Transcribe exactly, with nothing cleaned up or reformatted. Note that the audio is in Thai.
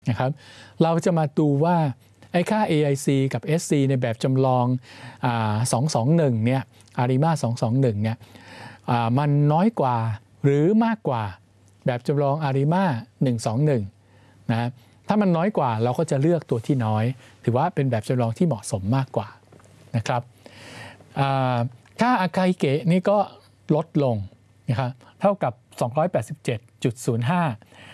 นะครับเราจะมาดูว่าไอ้ค่า เอ ไอ ซี กับ เอส ซี ในแบบจำลองอ่าสองสองหนึ่งเนี่ยอาริมาสองสองหนึ่งเนี่ยอ่ามันน้อยกว่าหรือมากกว่าแบบจำลองอาริมาหนึ่งสองหนึ่งนะถ้ามันน้อยกว่าเราก็จะเลือกตัวที่น้อยถือว่าเป็นแบบจำลองที่เหมาะสมมากกว่านะครับค่าอาไคเกะนี่ก็ลดลงนะครับเท่ากับ สองร้อยแปดสิบเจ็ดจุดศูนย์ห้า